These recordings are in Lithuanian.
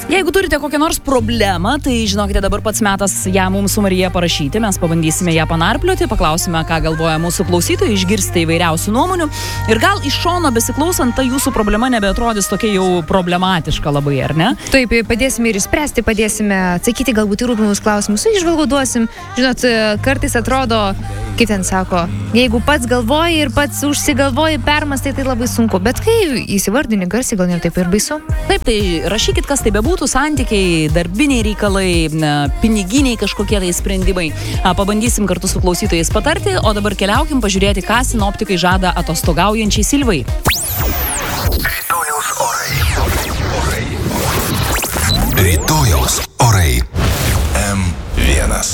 Jeigu turite kokią nors problemą, tai žinokite, dabar pats metas ją mums su Marija parašyti. Mes pabandysime ją panarplioti, paklausime, ką galvoja mūsų klausytojai, išgirsite įvairiausių nuomonių. Ir gal iš šono besiklausant, ta jūsų problema nebeatrodys tokia jau problematiška labai, ar ne? Taip, padėsime ir įspręsti, padėsime atsakyti galbūt į rūpimus klausimus, įžvalgų duosim. Žinot, kartais atrodo, kaip ten sako, jeigu pats galvoji ir pats užsigalvoji, permastai, tai labai sunku. Bet kai įsivardini garsiai, gal ne taip ir baisu. Taip, tai rašykit, kas tai bebūtų, santykiai, darbiniai reikalai, piniginiai kažkokie tai sprendimai. Pabandysim kartu su klausytojais patarti, o dabar keliaukim pažiūrėti, ką sinoptikai žada atostogaujančiai Silvai. Rytojaus orai. M1.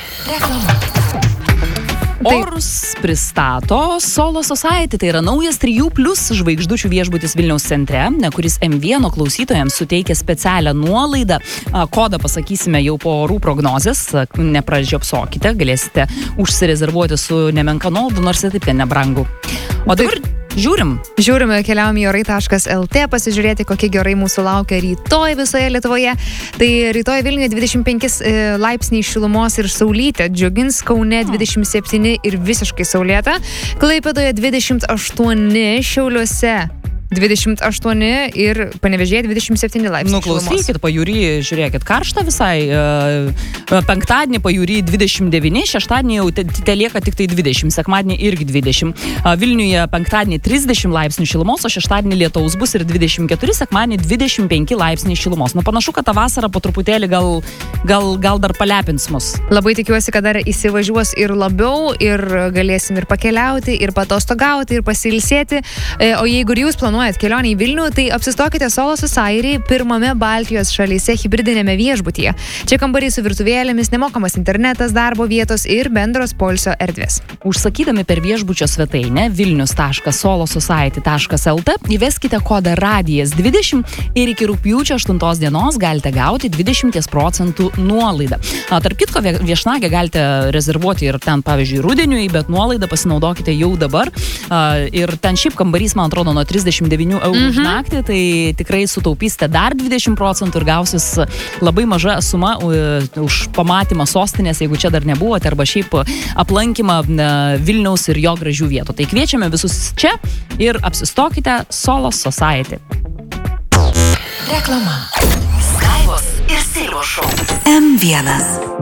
Orus pristato Solo Society, tai yra naujas 3+ žvaigždučių viešbutis Vilniaus centre, kuris M1 klausytojams suteikia specialią nuolaidą. Kodą pasakysime jau po orų prognozės, nepražiopsokite, galėsite užsirezervuoti su nemenka nuolaida, nors ir taip ten nebrangu. O dabar Žiūrime, keliaujame į orai.lt pasižiūrėti, kokie gerai mūsų laukia rytoj visoje Lietuvoje. Tai rytoj Vilniuje 25 laipsniai šilumos ir saulytė, džiugins, Kaune 27 ir visiškai saulėta, Klaipėdoje 28, Šiauliuose 28 ir Panevėžyje 27 laipsniai šilumos. Klausykit, pajūry, žiūrėkit, karšta visai, penktadienį pajūry 29, šeštadienį jau te lieka tik tai 20, sekmadienį irgi 20. Vilniuje penktadienį 30 laipsnių šilumos, o šeštadienį lietaus bus ir 24, sekmadienį 25 laipsniai šilumos. Panašu, kad ta vasara po truputėlį gal dar palepins mus. Labai tikiuosi, kad dar įsivažiuos ir labiau, ir galėsim ir pakeliauti, ir patostogauti, ir pasilsėti. O jeigu ir jūs planuojate kelionę į Vilnių, tai apsistokite Solo Society pirmame Baltijos šalyse hibridinėme viešbutyje. Čia kambariai su virtuvėlėmis, nemokamas internetas, darbo vietos ir bendros poilsio erdvės. Užsakydami per viešbučio svetainę vilnius.solosociety.lt įveskite kodą radijas 20 ir iki rugpjūčio 8 dienos galite gauti 20% nuolaidą. Tarp kitko, viešnagę galite rezervuoti ir ten, pavyzdžiui, rudeniui, bet nuolaidą pasinaudokite jau dabar. Ir ten šiaip kambarys, man atrodo, nuo 39 eurų už naktį, tai tikrai sutaupysite dar 20% ir gausis labai maža suma už pamatymą sostinės, jeigu čia dar nebuvote, arba šiaip aplankymą Vilniaus ir jo gražių vietų. Tai kviečiame visus čia ir apsistokite Solo Society. Reklama. Skaivos ir Silvos šou. M1.